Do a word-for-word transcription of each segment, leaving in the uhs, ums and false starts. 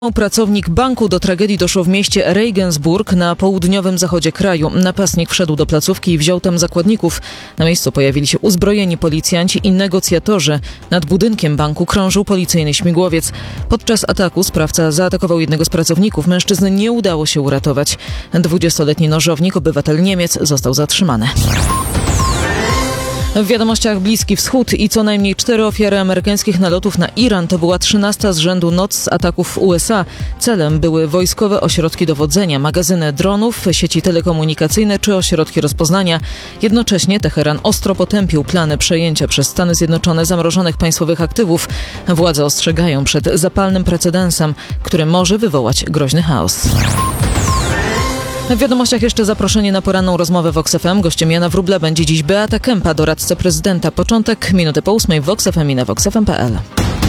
Pracownik banku do tragedii doszło w mieście Regensburg na południowym zachodzie kraju. Napastnik wszedł do placówki i wziął tam zakładników. Na miejscu pojawili się uzbrojeni policjanci i negocjatorzy. Nad budynkiem banku krążył policyjny śmigłowiec. Podczas ataku sprawca zaatakował jednego z pracowników. Mężczyzny nie udało się uratować. dwudziestoletni nożownik, obywatel Niemiec, został zatrzymany. W wiadomościach Bliski Wschód i co najmniej cztery ofiary amerykańskich nalotów na Iran. To była trzynasta z rzędu noc z ataków w U S A. Celem były wojskowe ośrodki dowodzenia, magazyny dronów, sieci telekomunikacyjne czy ośrodki rozpoznania. Jednocześnie Teheran ostro potępił plany przejęcia przez Stany Zjednoczone zamrożonych państwowych aktywów. Władze ostrzegają przed zapalnym precedensem, który może wywołać groźny chaos. W wiadomościach jeszcze zaproszenie na poranną rozmowę Vox F M. Gościem Jana Wróbla będzie dziś Beata Kępa, doradca prezydenta. Początek minuty po ósmej w Vox F M i na vox f m kropka p l.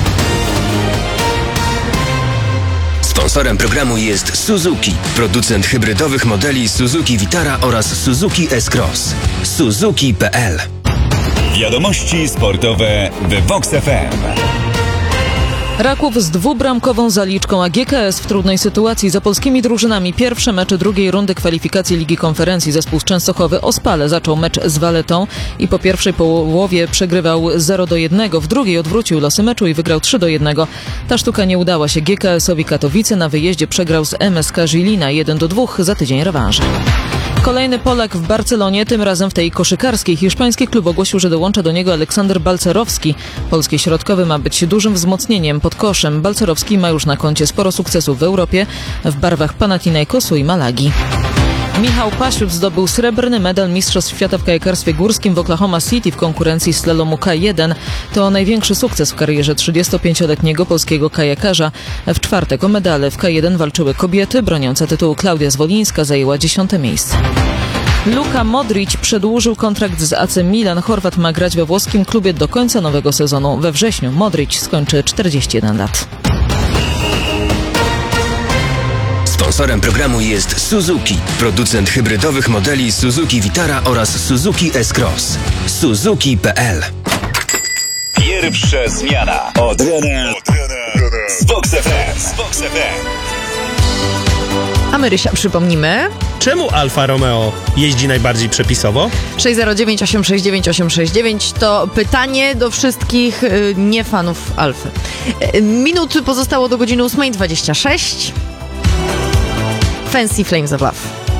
Sponsorem programu jest Suzuki, producent hybrydowych modeli Suzuki Vitara oraz Suzuki S-Cross. Suzuki kropka p l. Wiadomości sportowe w Vox F M. Raków z dwubramkową zaliczką, a G K S w trudnej sytuacji za polskimi drużynami. Pierwsze mecze drugiej rundy kwalifikacji Ligi Konferencji. Zespół z Częstochowy Ospale zaczął mecz z Waletą i po pierwszej połowie przegrywał zero do jednego. W drugiej odwrócił losy meczu i wygrał trzy do jednego. Ta sztuka nie udała się G K S-owi Katowice. Na wyjeździe przegrał z M S K Żilina jeden do dwóch. Za tydzień rewanże. Kolejny Polak w Barcelonie, tym razem w tej koszykarskiej. Hiszpański klub ogłosił, że dołącza do niego Aleksander Balcerowski. Polski środkowy ma być dużym wzmocnieniem pod koszem. Balcerowski ma już na koncie sporo sukcesów w Europie w barwach Panathinaikosu i Malagi. Michał Pasiut zdobył srebrny medal Mistrzostw Świata w kajakarstwie górskim w Oklahoma City w konkurencji slalomu K jeden. To największy sukces w karierze trzydziestopięcioletniego polskiego kajakarza. W czwartek o medale w K jeden walczyły kobiety. Broniąca tytułu Klaudia Zwolińska zajęła dziesiąte miejsce. Luka Modrić przedłużył kontrakt z A C Milan. Chorwat ma grać we włoskim klubie do końca nowego sezonu. We wrześniu Modrić skończy czterdzieści jeden lat. Sponsorem programu jest Suzuki, producent hybrydowych modeli Suzuki Vitara oraz Suzuki S-Cross. Suzuki kropka p l. Pierwsza zmiana od rana z Vox F M. Z Vox F M. A my, Rysia, przypomnimy. Czemu Alfa Romeo jeździ najbardziej przepisowo? sześć zero dziewięć osiem sześć dziewięć osiem sześć dziewięć to pytanie do wszystkich y, niefanów Alfy. Y, minut pozostało do godziny ósmej dwadzieścia sześć. Fancy Flames of Love.